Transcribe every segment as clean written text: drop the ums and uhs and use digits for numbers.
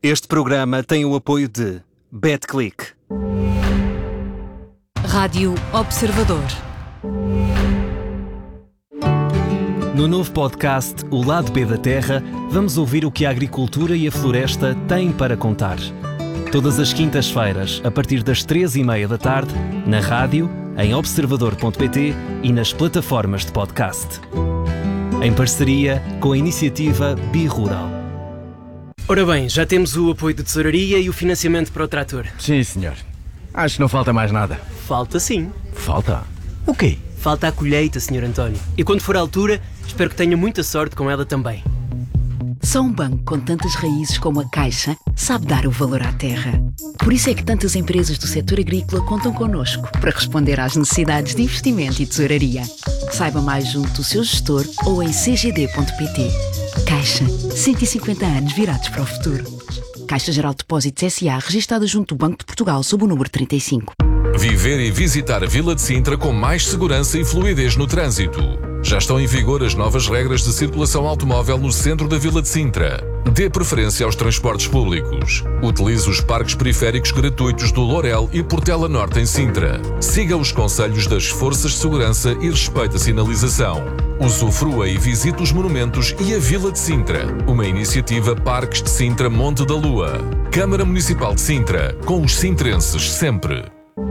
Este programa tem o apoio de BetClick. Rádio Observador. No novo podcast O Lado B da Terra, vamos ouvir o que a agricultura e a floresta têm para contar. Todas as quintas-feiras, a partir das 3h30 da tarde, na rádio, em observador.pt e nas plataformas de podcast. Em parceria com a iniciativa Birural. Ora bem, já temos o apoio de tesouraria e o financiamento para o trator. Sim, senhor. Acho que não falta mais nada. Falta sim. Falta? O quê? Falta a colheita, Sr. António. E quando for a altura, espero que tenha muita sorte com ela também. Só um banco com tantas raízes como a Caixa sabe dar o valor à terra. Por isso é que tantas empresas do setor agrícola contam connosco para responder às necessidades de investimento e tesouraria. Saiba mais junto do seu gestor ou em cgd.pt. Caixa, 150 anos virados para o futuro. Caixa Geral de Depósitos S.A. registada junto do Banco de Portugal sob o número 35. Viver e visitar a Vila de Sintra com mais segurança e fluidez no trânsito. Já estão em vigor as novas regras de circulação automóvel no centro da Vila de Sintra. Dê preferência aos transportes públicos. Utilize os parques periféricos gratuitos do Lourel e Portela Norte em Sintra. Siga os conselhos das forças de segurança e respeite a sinalização. Usufrua e visite os monumentos e a Vila de Sintra. Uma iniciativa Parques de Sintra Monte da Lua. Câmara Municipal de Sintra. Com os sintrenses sempre.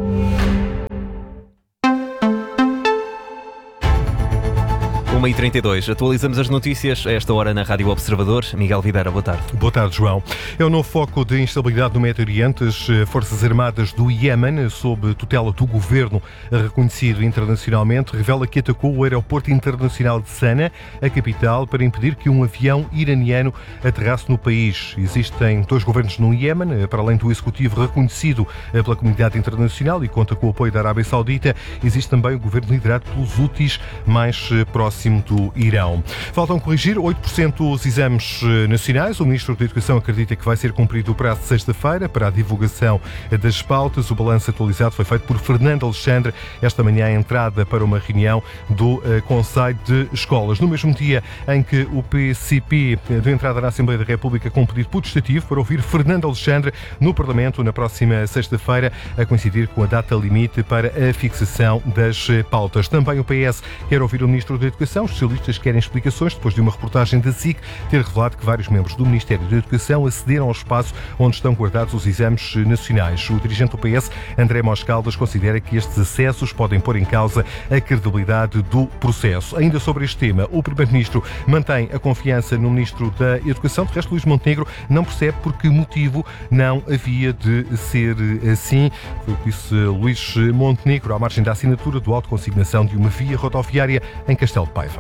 1h32, atualizamos as notícias a esta hora na Rádio Observador. Miguel Videira, boa tarde. Boa tarde, João. É o novo foco de instabilidade no Médio Oriente. As Forças Armadas do Iémen, sob tutela do governo reconhecido internacionalmente, revela que atacou o aeroporto internacional de Sana, a capital, para impedir que um avião iraniano aterrasse no país. Existem dois governos no Iémen, para além do executivo reconhecido pela comunidade internacional e conta com o apoio da Arábia Saudita, existe também o governo liderado pelos Houthis, mais próximo do Irão. Faltam corrigir 8% os exames nacionais. O Ministro da Educação acredita que vai ser cumprido o prazo de sexta-feira para a divulgação das pautas. O balanço atualizado foi feito por Fernando Alexandre esta manhã, a entrada para uma reunião do Conselho de Escolas. No mesmo dia em que o PCP deu entrada na Assembleia da República com um pedido putestativo para ouvir Fernando Alexandre no Parlamento na próxima sexta-feira, a coincidir com a data limite para a fixação das pautas. Também o PS quer ouvir o Ministro da Educação. Os socialistas querem explicações depois de uma reportagem da SIC ter revelado que vários membros do Ministério da Educação acederam ao espaço onde estão guardados os exames nacionais. O dirigente do PS, André Moscaldas, considera que estes acessos podem pôr em causa a credibilidade do processo. Ainda sobre este tema, o Primeiro-Ministro mantém a confiança no Ministro da Educação. De resto, Luís Montenegro não percebe por que motivo não havia de ser assim. Foi o que disse Luís Montenegro à margem da assinatura do auto de consignação de uma via rodoviária em Castelo de Paiva.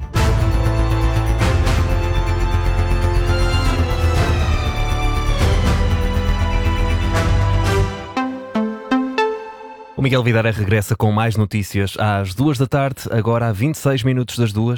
O Miguel Videira regressa com mais notícias às 2 da tarde, agora a 26 minutos das 2.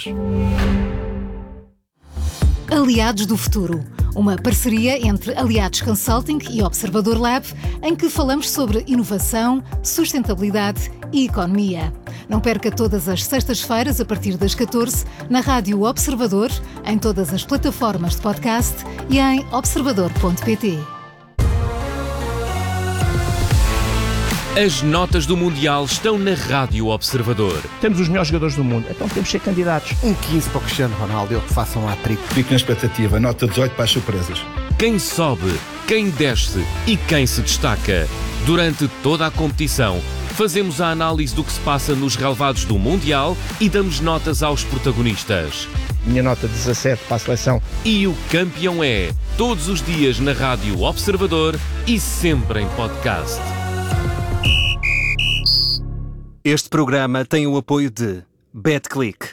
Aliados do Futuro, uma parceria entre Aliados Consulting e Observador Lab, em que falamos sobre inovação, sustentabilidade e economia. Não perca todas as sextas-feiras, a partir das 14, na Rádio Observador, em todas as plataformas de podcast e em observador.pt. As notas do Mundial estão na Rádio Observador. Temos os melhores jogadores do mundo, então temos que ser candidatos. Um 15 para o Cristiano Ronaldo, ele que faça um hat-trick. Fico na expectativa, nota 18 para as surpresas. Quem sobe, quem desce e quem se destaca. Durante toda a competição, fazemos a análise do que se passa nos relevados do Mundial e damos notas aos protagonistas. Minha nota 17 para a seleção. E o campeão é, todos os dias na Rádio Observador e sempre em podcast. Este programa tem o apoio de BetClick.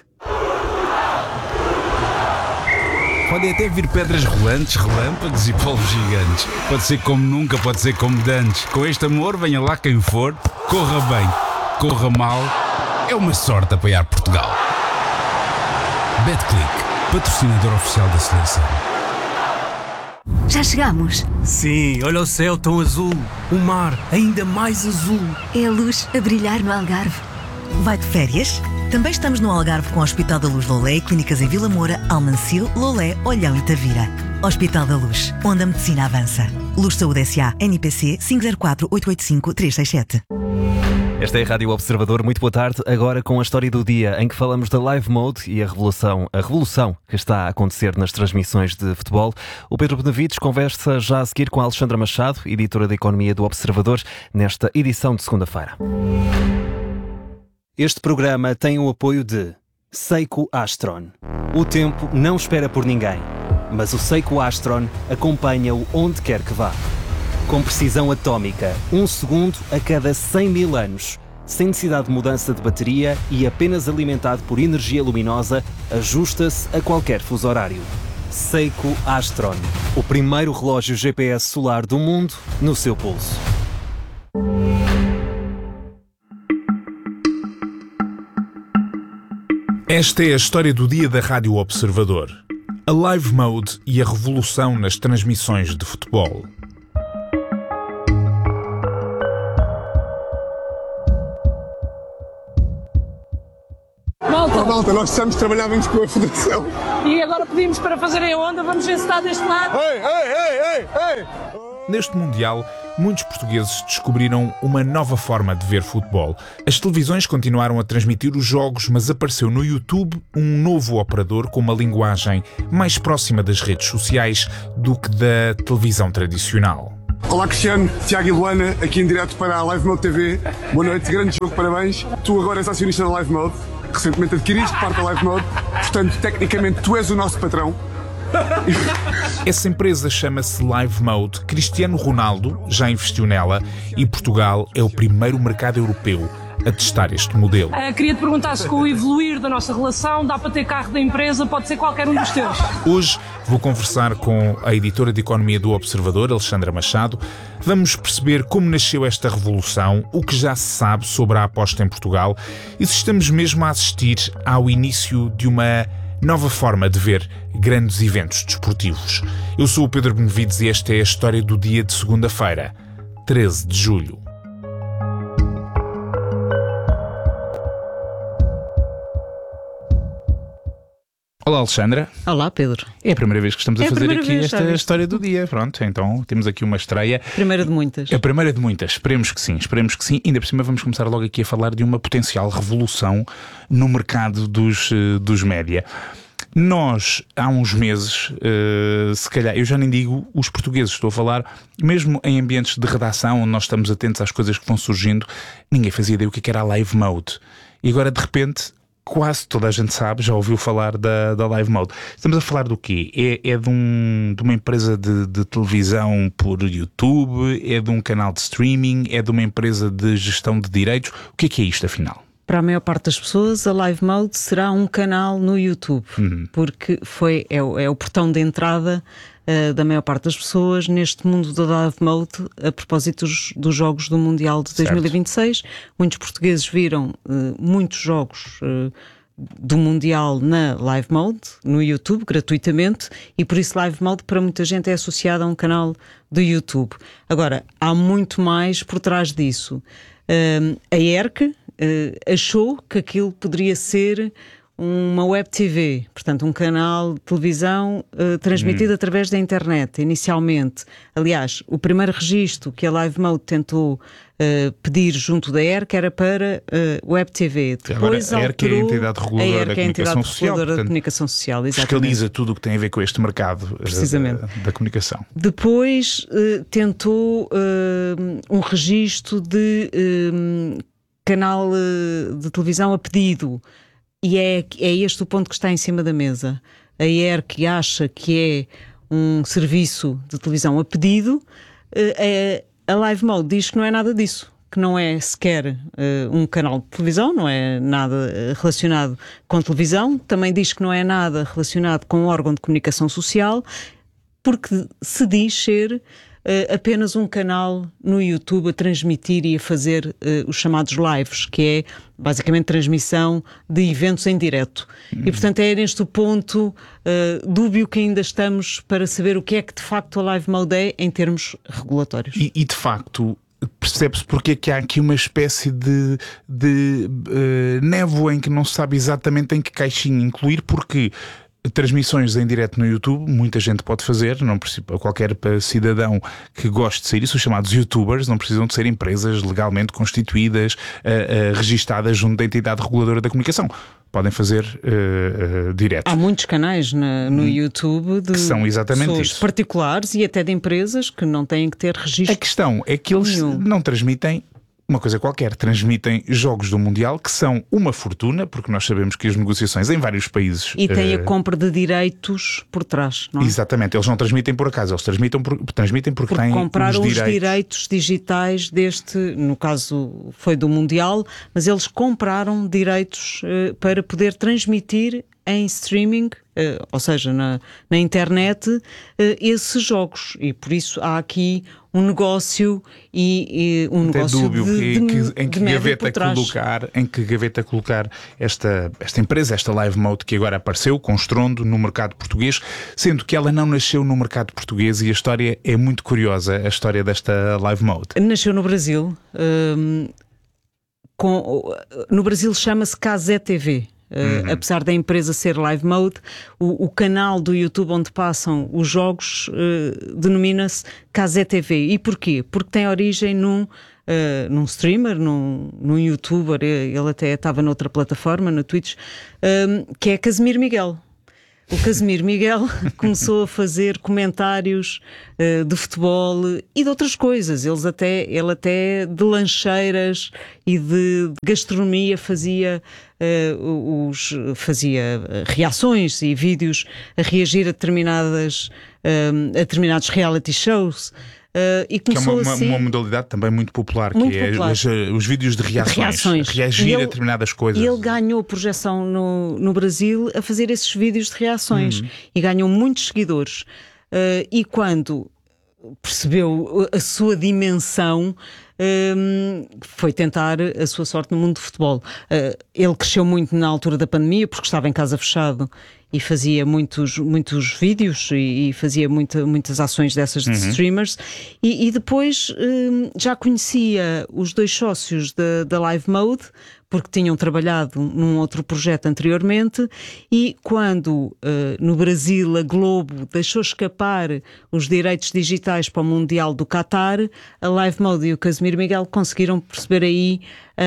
Podem até vir pedras rolantes, relâmpagos e polvos gigantes. Pode ser como nunca, pode ser como dantes. Com este amor, venha lá quem for, corra bem, corra mal. É uma sorte apoiar Portugal. BetClick, patrocinador oficial da seleção. Já chegamos. Sim, olha o céu tão azul. O mar ainda mais azul. É a luz a brilhar no Algarve. Vai de férias? Também estamos no Algarve com o Hospital da Luz Lolé e clínicas em Vila Moura, Almancil, Lolé, Olhão e Tavira. Hospital da Luz, onde a medicina avança. Luz Saúde S.A. NIPC 504-885-367. Esta é a Rádio Observador. Muito boa tarde. Agora com a história do dia em que falamos da Live Mode e a revolução que está a acontecer nas transmissões de futebol. O Pedro Benevides conversa já a seguir com a Alexandra Machado, editora de Economia do Observador, nesta edição de segunda-feira. Este programa tem o apoio de Seiko Astron. O tempo não espera por ninguém, mas o Seiko Astron acompanha-o onde quer que vá. Com precisão atómica, 1 segundo a cada 100 mil anos. Sem necessidade de mudança de bateria e apenas alimentado por energia luminosa, ajusta-se a qualquer fuso horário. Seiko Astron, o primeiro relógio GPS solar do mundo no seu pulso. Esta é a história do dia da Rádio Observador. A Live Mode e a revolução nas transmissões de futebol. Malta, nós estamos trabalhávamos com a Federação. E agora pedimos para fazerem a onda, vamos ver se está deste lado. Ei! Neste Mundial, muitos portugueses descobriram uma nova forma de ver futebol. As televisões continuaram a transmitir os jogos, mas apareceu no YouTube um novo operador com uma linguagem mais próxima das redes sociais do que da televisão tradicional. Olá Cristiano, Tiago e Luana, aqui em direto para a Live Mode TV. Boa noite, grande jogo, parabéns. Tu agora és acionista da Live Mode, recentemente adquiriste parte da Live Mode, portanto, tecnicamente, tu és o nosso patrão. Essa empresa chama-se Live Mode. Cristiano Ronaldo já investiu nela e Portugal é o primeiro mercado europeu a testar este modelo. Queria te perguntar se com o evoluir da nossa relação dá para ter carro da empresa, pode ser qualquer um dos teus. Hoje vou conversar com a editora de Economia do Observador, Alexandra Machado. Vamos perceber como nasceu esta revolução, o que já se sabe sobre a aposta em Portugal e se estamos mesmo a assistir ao início de uma nova forma de ver grandes eventos desportivos. Eu sou o Pedro Benevides e esta é a história do dia de segunda-feira, 13 de julho. Olá, Alexandra. Olá, Pedro. É a primeira vez que estamos a fazer aqui esta história do dia. Pronto, então temos aqui uma estreia. Primeira de muitas. A primeira de muitas. Esperemos que sim. Ainda por cima vamos começar logo aqui a falar de uma potencial revolução no mercado dos média. Nós, há uns meses, se calhar, eu já nem digo os portugueses, estou a falar, mesmo em ambientes de redação, onde nós estamos atentos às coisas que vão surgindo, ninguém fazia ideia o que era a Live Mode. E agora, de repente, quase toda a gente sabe, já ouviu falar da Live Mode. Estamos a falar do quê? É de uma empresa de televisão por YouTube? É de um canal de streaming? É de uma empresa de gestão de direitos? O que é isto, afinal? Para a maior parte das pessoas, a Live Mode será um canal no YouTube, porque é o portão de entrada da maior parte das pessoas neste mundo da Live Mode a propósito dos Jogos do Mundial de 2026. Muitos portugueses viram muitos jogos do Mundial na Live Mode, no YouTube, gratuitamente, e por isso Live Mode para muita gente é associada a um canal do YouTube. Agora, há muito mais por trás disso. A ERC achou que aquilo poderia ser uma web TV, portanto um canal de televisão transmitido através da internet, inicialmente. Aliás, o primeiro registro que a Live Mode tentou pedir junto da ERC era para web TV. Depois agora, a ERC é a entidade reguladora da comunicação social, da comunicação social, fiscaliza tudo o que tem a ver com este mercado da comunicação. Depois tentou um registro de canal de televisão a pedido. E é este o ponto que está em cima da mesa. A ERC acha que é um serviço de televisão a pedido. A Live Mode diz que não é nada disso, que não é sequer um canal de televisão, não é nada relacionado com televisão. Também diz que não é nada relacionado com um órgão de comunicação social, porque se diz ser apenas um canal no YouTube a transmitir e a fazer os chamados lives, que é basicamente transmissão de eventos em direto. E portanto é neste o ponto dúbio que ainda estamos para saber o que é que de facto a Live Mode é em termos regulatórios. E de facto percebe-se porque é que há aqui uma espécie de névoa em que não se sabe exatamente em que caixinha incluir, porque transmissões em direto no YouTube muita gente pode fazer, não precisa, qualquer cidadão que goste de ser isso, os chamados youtubers, não precisam de ser empresas legalmente constituídas, registadas junto da entidade reguladora da comunicação. Podem fazer direto. Há muitos canais no YouTube de que são exatamente pessoas isso, particulares e até de empresas que não têm que ter registro. A questão é que eles não transmitem uma coisa qualquer, transmitem jogos do Mundial que são uma fortuna, porque nós sabemos que as negociações em vários países... E tem a compra de direitos por trás, não é? Exatamente, eles não transmitem por acaso, eles transmitem porque têm compraram os direitos digitais deste, no caso foi do Mundial, mas eles compraram direitos para poder transmitir em streaming, ou seja, na internet, esses jogos. E por isso há aqui um negócio e um negócio dúbio em que gaveta colocar esta empresa, esta Live Mode, que agora apareceu com estrondo no mercado português, sendo que ela não nasceu no mercado português, e a história é muito curiosa, a história desta Live Mode. Nasceu no Brasil. No Brasil chama-se KZTV. Apesar da empresa ser Live Mode, o canal do YouTube onde passam os jogos denomina-se KZTV. E porquê? Porque tem origem num streamer, num youtuber, ele até estava noutra plataforma, na Twitch, que é Casimiro Miguel. O Casimiro Miguel começou a fazer comentários de futebol e de outras coisas. Ele até de lancheiras e de gastronomia fazia reações e vídeos a reagir a determinados reality shows. E começou que é uma modalidade também muito popular, os vídeos de reações. Reagir a determinadas coisas. E ele ganhou projeção no Brasil a fazer esses vídeos de reações e ganhou muitos seguidores. E quando percebeu a sua dimensão, foi tentar a sua sorte no mundo do futebol. Ele cresceu muito na altura da pandemia porque estava em casa fechado e fazia muitos vídeos e fazia muitas ações dessas de streamers, e depois já conhecia os dois sócios da Live Mode, porque tinham trabalhado num outro projeto anteriormente, e quando no Brasil a Globo deixou escapar os direitos digitais para o Mundial do Qatar, a Live Mode e o Casimiro Miguel conseguiram perceber aí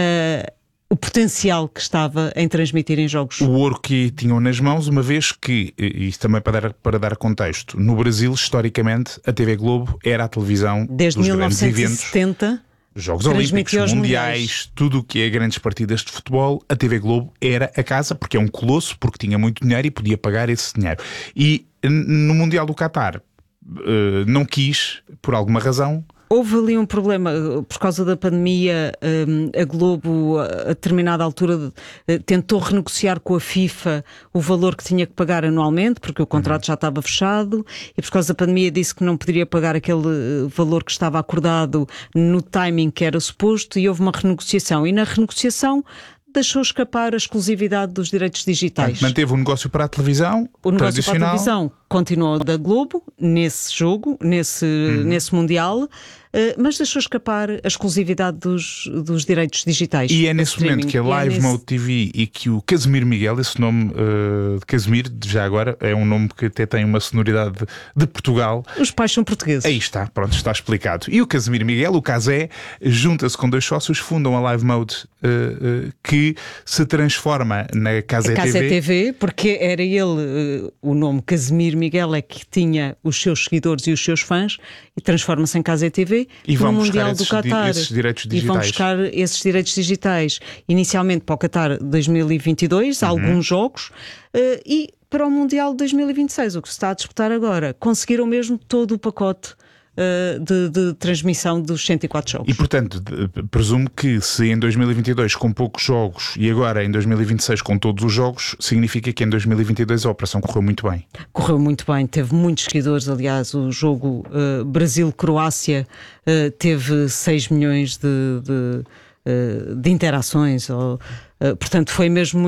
o potencial que estava em transmitir em jogos. O ouro que tinham nas mãos, uma vez que, isto também para dar contexto, no Brasil, historicamente, a TV Globo era a televisão desde dos grandes eventos. 1970. Jogos Olímpicos, Mundiais, tudo o que é grandes partidas de futebol, a TV Globo era a casa, porque é um colosso, porque tinha muito dinheiro e podia pagar esse dinheiro. E no Mundial do Qatar não quis, por alguma razão. Houve ali um problema, por causa da pandemia, a Globo, a determinada altura, tentou renegociar com a FIFA o valor que tinha que pagar anualmente, porque o contrato já estava fechado, e por causa da pandemia disse que não poderia pagar aquele valor que estava acordado no timing que era suposto, e houve uma renegociação. E na renegociação deixou escapar a exclusividade dos direitos digitais. Manteve o negócio para a televisão. O negócio para a televisão continuou da Globo, nesse jogo, nesse Mundial, mas deixou escapar a exclusividade dos direitos digitais. E é nesse momento que a Live Mode TV e que o Casimiro Miguel, esse nome de Casimiro, já agora, é um nome que até tem uma sonoridade de Portugal. Os pais são portugueses. Aí está, pronto, está explicado. E o Casimiro Miguel, o Casé, junta-se com dois sócios, fundam a Live Mode, que se transforma na KZTV. Porque era ele, o nome Casimiro Miguel é que tinha os seus seguidores e os seus fãs, e transforma-se em KZTV e no Mundial do Qatar. Esses direitos digitais. E vão buscar esses direitos digitais inicialmente para o Qatar 2022, alguns jogos, e para o Mundial de 2026, o que se está a disputar agora. Conseguiram mesmo todo o pacote de transmissão dos 104 jogos. E, portanto, presumo que se em 2022 com poucos jogos e agora em 2026 com todos os jogos, significa que em 2022 a operação correu muito bem. Correu muito bem, teve muitos seguidores. Aliás, o jogo Brasil-Croácia teve 6 milhões de interações. Portanto, foi mesmo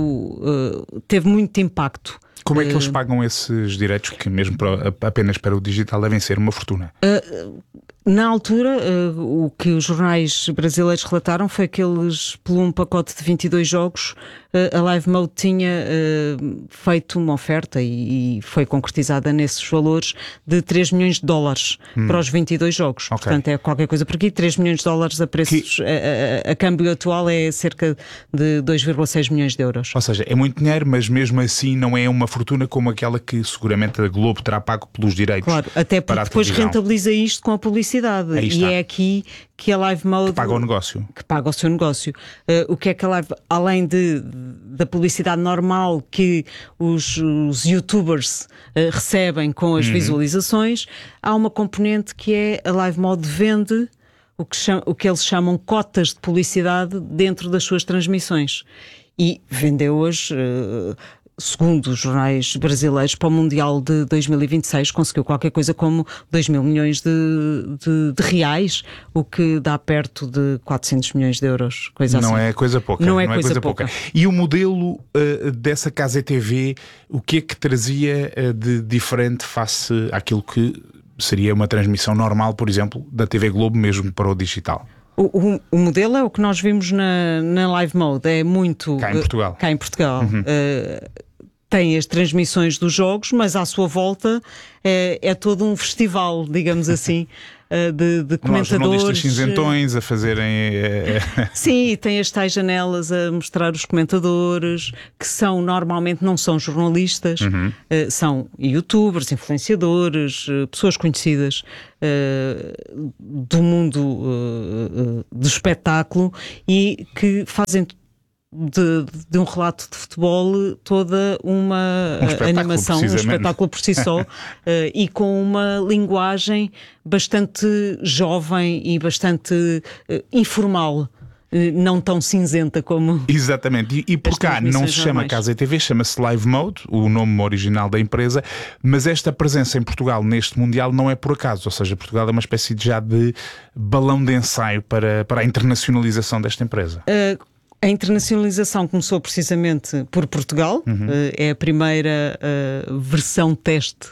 teve muito impacto. Como é que eles pagam esses direitos que mesmo apenas para o digital devem ser uma fortuna? Na altura, o que os jornais brasileiros relataram foi que eles, por um pacote de 22 jogos, a Live Mode tinha feito uma oferta e foi concretizada nesses valores de 3 milhões de dólares para os 22 jogos. Okay. Portanto, é qualquer coisa por aqui. 3 milhões de dólares a preços... A câmbio atual é cerca de 2,6 milhões de euros. Ou seja, é muito dinheiro, mas mesmo assim não é uma fortuna como aquela que seguramente a Globo terá pago pelos direitos. Claro, até porque depois rentabiliza isto com a publicidade. E é aqui que a Live Mode... Que paga o negócio. Que paga o seu negócio. O que é que a Live... Além da publicidade normal que os youtubers recebem com as visualizações, há uma componente que é a Live Mode vende o que eles chamam cotas de publicidade dentro das suas transmissões. E vendeu-as... segundo os jornais brasileiros, para o Mundial de 2026 conseguiu qualquer coisa como 2 mil milhões de reais, o que dá perto de 400 milhões de euros, coisa assim. Não é coisa pouca. Não é coisa pouca. E o modelo dessa KZTV, o que é que trazia de diferente face àquilo que seria uma transmissão normal, por exemplo, da TV Globo mesmo para o digital? O modelo é o que nós vimos na Live Mode, é muito... Cá em Portugal. Tem as transmissões dos jogos, mas à sua volta é todo um festival, digamos assim, de comentadores. Jornalistas cinzentões a fazerem... Sim, tem as tais janelas a mostrar os comentadores, que normalmente não são jornalistas, são youtubers, influenciadores, pessoas conhecidas do mundo do espetáculo e que fazem de um relato de futebol toda uma animação, um espetáculo por si só e com uma linguagem bastante jovem e bastante informal. Não tão cinzenta como... Exatamente, e por cá não se chama KZTV, chama-se Live Mode, o nome original da empresa, mas esta presença em Portugal neste Mundial não é por acaso, ou seja, Portugal é uma espécie de balão de ensaio para a internacionalização desta empresa. A internacionalização começou precisamente por Portugal, é a primeira versão teste,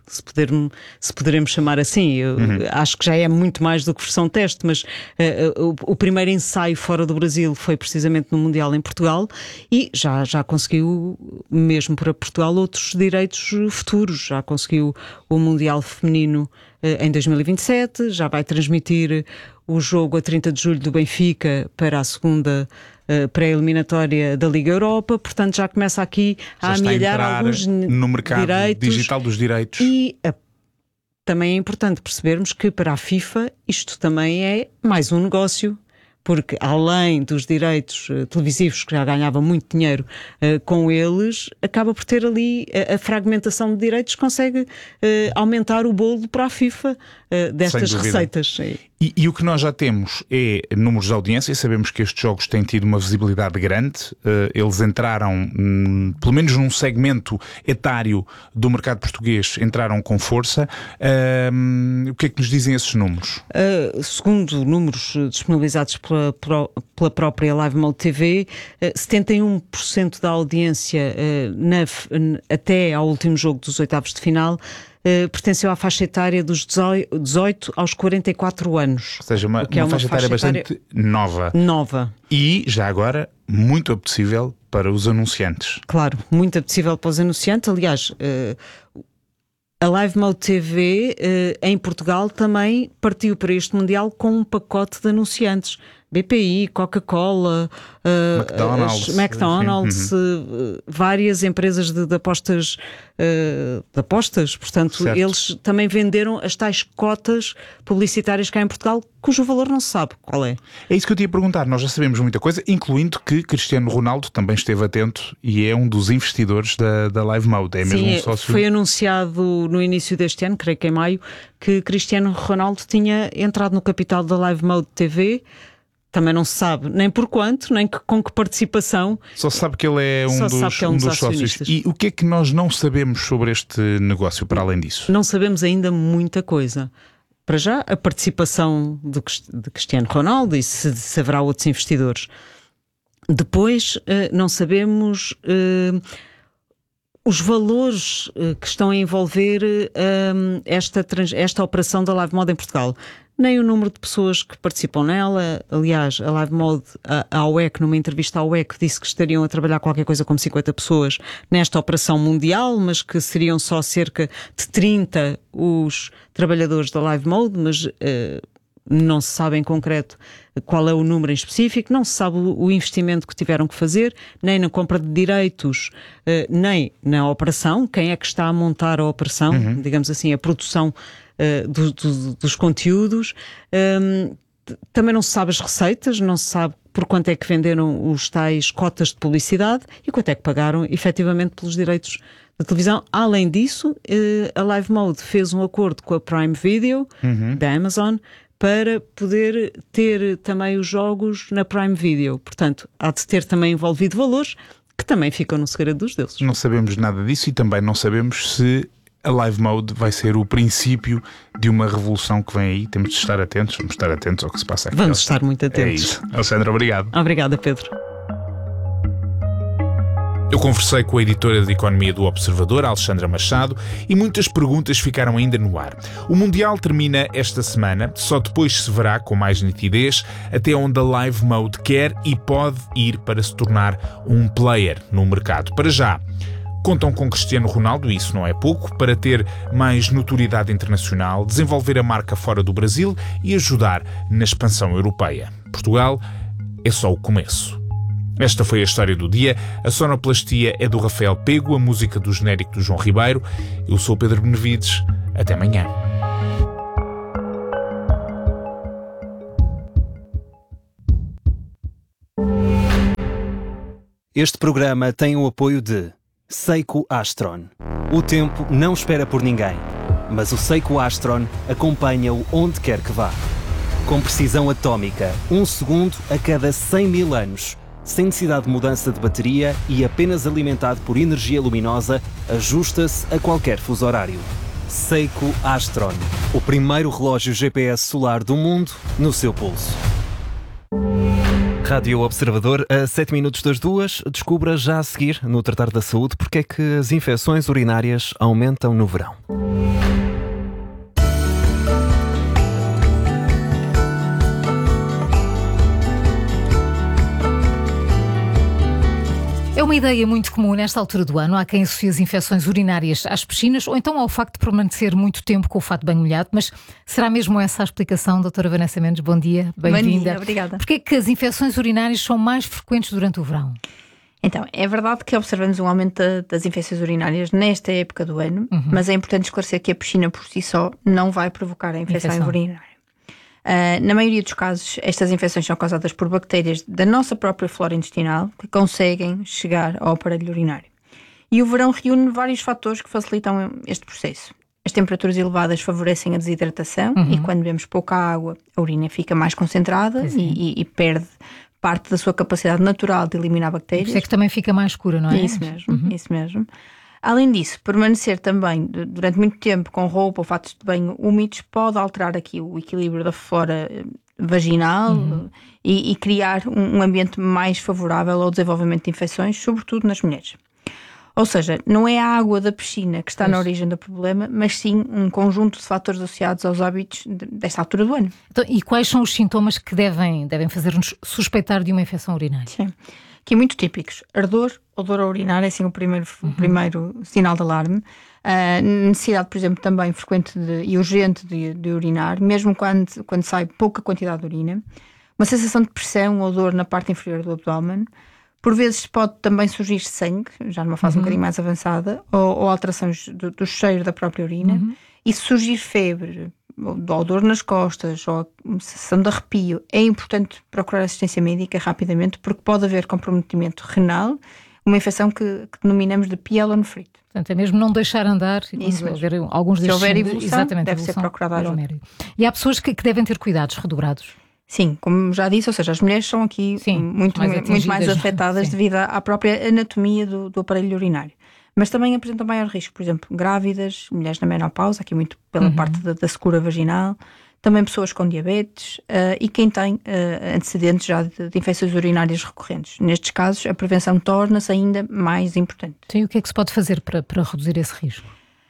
se poderemos chamar assim. Acho que já é muito mais do que versão teste, mas o primeiro ensaio fora do Brasil foi precisamente no Mundial em Portugal e já conseguiu, mesmo para Portugal, outros direitos futuros. Já conseguiu o Mundial Feminino em 2027, já vai transmitir o jogo a 30 de julho do Benfica para a segunda pré-eliminatória da Liga Europa, portanto já começa aqui a amealhar alguns no mercado direitos, digital dos direitos. E também é importante percebermos que para a FIFA isto também é mais um negócio, porque além dos direitos televisivos, que já ganhava muito dinheiro com eles, acaba por ter ali a fragmentação de direitos, consegue aumentar o bolo para a FIFA destas receitas. E o que nós já temos é números de audiência. Sabemos que estes jogos têm tido uma visibilidade grande. Eles entraram, pelo menos num segmento etário do mercado português, entraram com força. O que é que nos dizem esses números? Segundo números disponibilizados pela própria Live Mode TV, 71% da audiência até ao último jogo dos oitavos de final pertenceu à faixa etária dos 18 aos 44 anos. Ou seja, uma faixa etária bastante nova. E, já agora, muito apetecível para os anunciantes. Claro, muito apetecível para os anunciantes. Aliás, a Live Mode TV em Portugal também partiu para este Mundial com um pacote de anunciantes. BPI, Coca-Cola, McDonald's, várias empresas de apostas, portanto, certo. Eles também venderam as tais cotas publicitárias cá em Portugal, cujo valor não se sabe qual é. É isso que eu te ia perguntar. Nós já sabemos muita coisa, incluindo que Cristiano Ronaldo também esteve atento e é um dos investidores da Live Mode. É mesmo um sócio. Foi anunciado no início deste ano, creio que em maio, que Cristiano Ronaldo tinha entrado no capital da Live Mode TV. Também não se sabe nem por quanto, nem com que participação. Só se sabe que ele é um dos sócios. E o que é que nós não sabemos sobre este negócio, para além disso? Não sabemos ainda muita coisa. Para já, a participação de Cristiano Ronaldo e se haverá outros investidores. Depois, não sabemos os valores que estão a envolver esta operação da Live Mode em Portugal. Nem o número de pessoas que participam nela. Aliás, a Live Mode, a UEC, numa entrevista à UEC, disse que estariam a trabalhar qualquer coisa como 50 pessoas nesta operação mundial, mas que seriam só cerca de 30 os trabalhadores da Live Mode, mas não se sabe em concreto qual é o número em específico, não se sabe o investimento que tiveram que fazer, nem na compra de direitos, nem na operação, quem é que está a montar a operação, digamos assim, a produção dos conteúdos. Também não se sabe as receitas, não se sabe por quanto é que venderam os tais cotas de publicidade e quanto é que pagaram efetivamente pelos direitos da televisão. Além disso, a Live Mode fez um acordo com a Prime Video da Amazon para poder ter também os jogos na Prime Video. Portanto, há de ter também envolvido valores que também ficam no segredo dos deuses. Não sabemos nada disso e também não sabemos se a Live Mode vai ser o princípio de uma revolução que vem aí. Temos de estar atentos, vamos estar atentos ao que se passa aqui. Vamos estar muito atentos. É isso. Alexandra, obrigado. Obrigada, Pedro. Eu conversei com a editora de Economia do Observador, Alexandra Machado, e muitas perguntas ficaram ainda no ar. O Mundial termina esta semana, só depois se verá com mais nitidez até onde a Live Mode quer e pode ir para se tornar um player no mercado. Para já, contam com Cristiano Ronaldo, e isso não é pouco, para ter mais notoriedade internacional, desenvolver a marca fora do Brasil e ajudar na expansão europeia. Portugal é só o começo. Esta foi a história do dia. A sonoplastia é do Rafael Pego, a música do genérico do João Ribeiro. Eu sou o Pedro Benevides. Até amanhã. Este programa tem o apoio de Seiko Astron. O tempo não espera por ninguém, mas o Seiko Astron acompanha-o onde quer que vá. Com precisão atómica, 1 segundo a cada 100 mil anos, sem necessidade de mudança de bateria e apenas alimentado por energia luminosa, ajusta-se a qualquer fuso horário. Seiko Astron, o primeiro relógio GPS solar do mundo no seu pulso. Rádio Observador, a 7 minutos das 2, descubra já a seguir, no Tratar da Saúde, porque é que as infecções urinárias aumentam no verão. É uma ideia muito comum nesta altura do ano. Há quem associe as infecções urinárias às piscinas ou então ao facto de permanecer muito tempo com o fato de banho molhado. Mas será mesmo essa a explicação, doutora Vanessa Mendes? Bom dia, bem-vinda. Bom dia, obrigada. Porquê é que as infecções urinárias são mais frequentes durante o verão? Então, é verdade que observamos um aumento das infecções urinárias nesta época do ano, mas é importante esclarecer que a piscina por si só não vai provocar a infecção urinária. Na maioria dos casos, estas infecções são causadas por bactérias da nossa própria flora intestinal que conseguem chegar ao aparelho urinário. E o verão reúne vários fatores que facilitam este processo. As temperaturas elevadas favorecem a desidratação e quando bebemos pouca água, a urina fica mais concentrada e perde parte da sua capacidade natural de eliminar bactérias. Por isso é que também fica mais escura, não é? Isso mesmo, isso mesmo. Além disso, permanecer também durante muito tempo com roupa ou fatos de banho úmidos pode alterar aqui o equilíbrio da flora vaginal e criar um ambiente mais favorável ao desenvolvimento de infecções, sobretudo nas mulheres. Ou seja, não é a água da piscina que está na origem do problema, mas sim um conjunto de fatores associados aos hábitos desta altura do ano. Então, e quais são os sintomas que devem fazer-nos suspeitar de uma infecção urinária? Sim. Aqui muito típicos: ardor, odor a urinar, é assim o primeiro sinal de alarme. Necessidade, por exemplo, também frequente e urgente de urinar, mesmo quando sai pouca quantidade de urina. Uma sensação de pressão ou dor na parte inferior do abdômen. Por vezes pode também surgir sangue, já numa fase um bocadinho mais avançada, ou alterações do cheiro da própria urina. E se surgir febre, ou dor nas costas, ou sensação de arrepio, é importante procurar assistência médica rapidamente, porque pode haver comprometimento renal, uma infecção que denominamos de pielonefrite. Portanto, é mesmo não deixar andar e haver alguns destes. Se houver evolução, deve ser procurada ajuda. E há pessoas que devem ter cuidados redobrados. Sim, como já disse, ou seja, as mulheres são aqui muito mais afetadas devido à própria anatomia do aparelho urinário. Mas também apresentam maior risco, por exemplo, grávidas, mulheres na menopausa, aqui muito pela parte da secura vaginal, também pessoas com diabetes e quem tem antecedentes já de infecções urinárias recorrentes. Nestes casos, a prevenção torna-se ainda mais importante. Então, e o que é que se pode fazer para reduzir esse risco?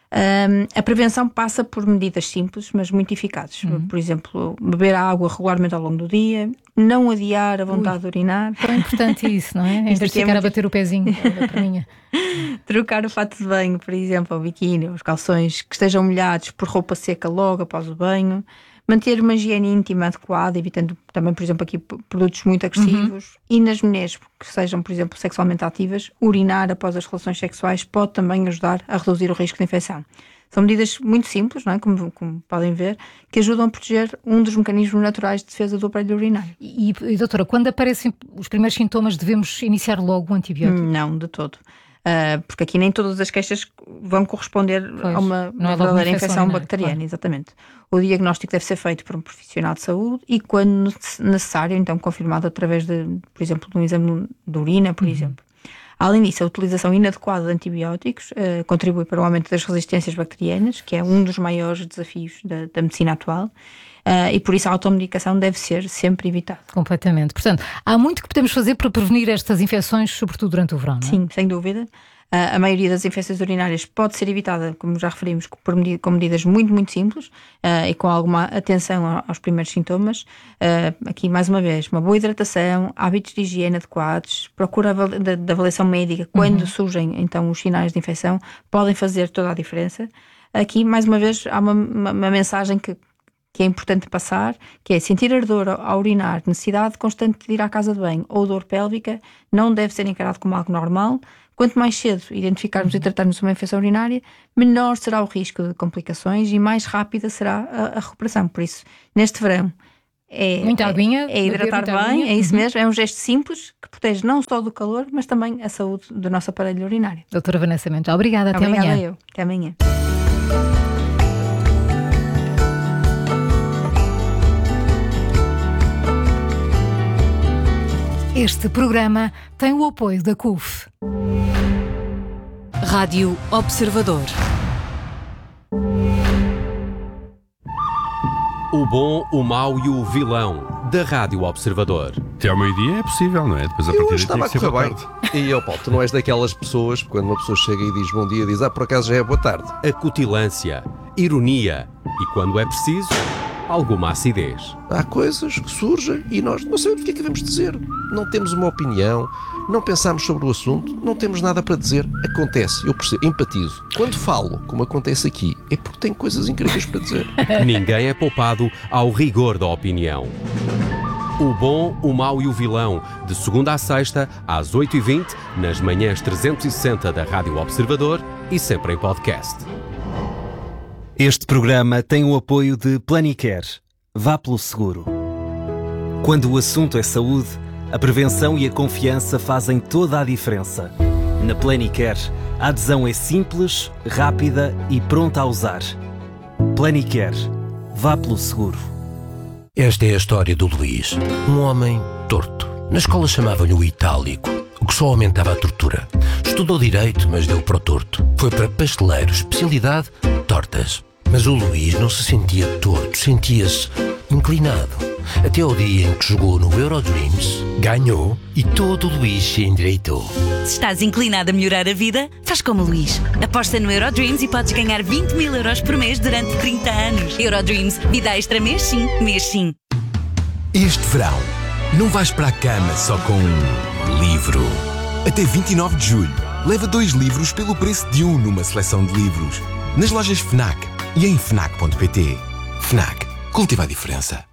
A prevenção passa por medidas simples, mas muito eficazes. Por exemplo, beber água regularmente ao longo do dia, não adiar a vontade de urinar. É importante isso, não é? Em vez de ficar a bater o pezinho da perninha. Trocar o fato de banho, por exemplo, o biquíni, os calções, que estejam molhados por roupa seca logo após o banho. Manter uma higiene íntima adequada, evitando também, por exemplo, aqui produtos muito agressivos. E nas mulheres que sejam, por exemplo, sexualmente ativas, urinar após as relações sexuais pode também ajudar a reduzir o risco de infecção. São medidas muito simples, não é? Como podem ver, que ajudam a proteger um dos mecanismos naturais de defesa do aparelho urinário. E doutora, quando aparecem os primeiros sintomas, devemos iniciar logo o antibiótico? Não, de todo. Porque aqui nem todas as queixas vão corresponder a uma verdadeira infecção bacteriana, claro. Exatamente. O diagnóstico deve ser feito por um profissional de saúde e, quando necessário, então confirmado através por exemplo, de um exame de urina, por exemplo. Além disso, a utilização inadequada de antibióticos contribui para o aumento das resistências bacterianas, que é um dos maiores desafios da medicina atual. E por isso a automedicação deve ser sempre evitada. Completamente. Portanto, há muito que podemos fazer para prevenir estas infecções, sobretudo durante o verão, não é? Sim, sem dúvida. A maioria das infecções urinárias pode ser evitada, como já referimos, com medidas muito, muito simples e com alguma atenção aos primeiros sintomas. Aqui, mais uma vez, uma boa hidratação, hábitos de higiene adequados, procura da avaliação médica quando surgem então os sinais de infecção, podem fazer toda a diferença. Aqui, mais uma vez, há uma mensagem que é importante passar, que é sentir ardor ao urinar, necessidade constante de ir à casa de banho ou dor pélvica, não deve ser encarado como algo normal. Quanto mais cedo identificarmos e tratarmos uma infecção urinária, menor será o risco de complicações e mais rápida será a recuperação. Por isso, neste verão, muita aguinha, é hidratar bem, é isso mesmo, é um gesto simples que protege não só do calor, mas também a saúde do nosso aparelho urinário. Doutora Vanessa Mendes, obrigada, até amanhã. Obrigada eu, até amanhã. Este programa tem o apoio da CUF. Rádio Observador. O bom, o mau e o vilão da Rádio Observador. Até ao meio-dia é possível, não é? Depois a partir daí estava tem que ser boa boa tarde. E Paulo, tu não és daquelas pessoas, quando uma pessoa chega e diz bom dia, diz por acaso já é boa tarde. Acutilância, ironia e, quando é preciso, alguma acidez. Há coisas que surgem e nós não sabemos o que é que devemos dizer. Não temos uma opinião, não pensamos sobre o assunto, não temos nada para dizer. Acontece, eu percebo, empatizo. Quando falo, como acontece aqui, é porque tenho coisas incríveis para dizer. Ninguém é poupado ao rigor da opinião. O bom, o mau e o vilão, de segunda à sexta, às 8h20, nas manhãs 360 da Rádio Observador e sempre em podcast. Este programa tem o apoio de Planicare. Vá pelo seguro. Quando o assunto é saúde, a prevenção e a confiança fazem toda a diferença. Na Planicare, a adesão é simples, rápida e pronta a usar. Planicare. Vá pelo seguro. Esta é a história do Luís, um homem torto. Na escola chamavam-lhe o itálico, o que só aumentava a tortura. Estudou direito, mas deu para o torto. Foi para pasteleiro, especialidade, tortas. Mas o Luís não se sentia torto, sentia-se inclinado. Até ao dia em que jogou no Eurodreams, ganhou e todo o Luís se endireitou. Se estás inclinado a melhorar a vida, faz como o Luís. Aposta no Eurodreams e podes ganhar 20 mil euros por mês durante 30 anos. Eurodreams, vida extra mês sim, mês sim. Este verão, não vais para a cama só com um livro. Até 29 de julho, leva 2 livros pelo preço de um numa seleção de livros. Nas lojas FNAC e em FNAC.pt. FNAC. Cultiva a diferença.